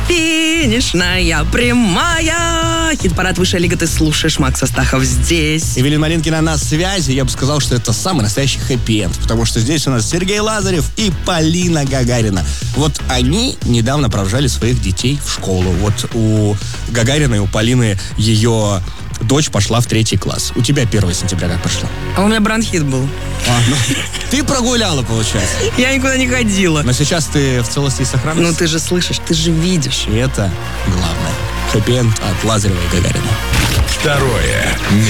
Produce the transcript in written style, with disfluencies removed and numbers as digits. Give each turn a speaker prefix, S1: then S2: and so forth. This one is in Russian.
S1: Финишная прямая. Хит-парад «Высшая лига», ты слушаешь. Макс Астахов здесь.
S2: Эвелина Малинкина на связи. Я бы сказал, что это самый настоящий хэппи-энд, потому что здесь у нас Сергей Лазарев и Полина Гагарина. Вот они недавно провожали своих детей в школу. Вот у Гагариной, у Полины, ее дочь пошла в 3 класс. У тебя 1 сентября как прошло?
S1: А у меня бронхит был.
S2: Ты прогуляла, получается.
S1: Я никуда не ходила.
S2: Но сейчас ты в целости и сохранности.
S1: Ну ты же слышишь, ты же видишь.
S2: И это главное. Хэппи-энд от Лазарева и Гагарина.
S3: Второе